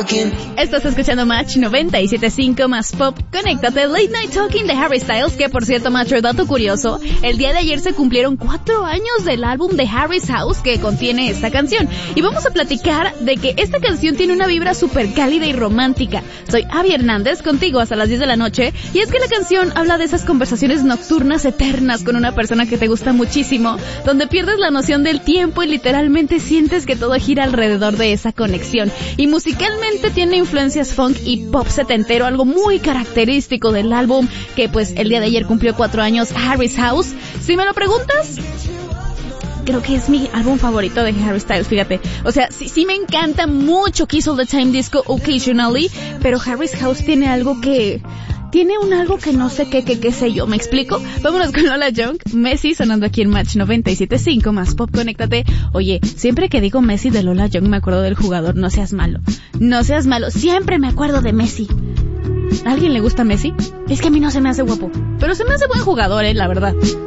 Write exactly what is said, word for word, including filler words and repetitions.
talking. Estás escuchando Match noventa y siete punto cinco más pop. Conéctate, Late Night Talking de Harry Styles, que por cierto, macho, dato curioso, el día de ayer se cumplieron cuatro años del álbum de Harry's House que contiene esta canción. Y vamos a platicar de que esta canción tiene una vibra súper cálida y romántica. Soy Abby Hernández, contigo hasta las diez de la noche, y es que la canción habla de esas conversaciones nocturnas eternas con una persona que te gusta muchísimo, donde pierdes la noción del tiempo y literalmente sientes que todo gira alrededor de esa conexión. Y musicalmente tiene influencias funk y pop setentero, algo muy característico del álbum que pues el día de ayer cumplió cuatro años, Harry's House. Si me lo preguntas, creo que es mi álbum favorito de Harry Styles, fíjate. O sea, sí, sí me encanta mucho Kiss All the Time Disco Occasionally, pero Harry's House tiene algo que... Tiene un algo que no sé qué, qué, qué sé yo, ¿me explico? Vámonos con Lola Young, Messi sonando aquí en Match noventa y siete punto cinco más pop, conéctate. Oye, siempre que digo Messi de Lola Young me acuerdo del jugador, no seas malo. No seas malo, siempre me acuerdo de Messi. ¿A alguien le gusta Messi? Es que a mí no se me hace guapo, pero se me hace buen jugador, eh, la verdad.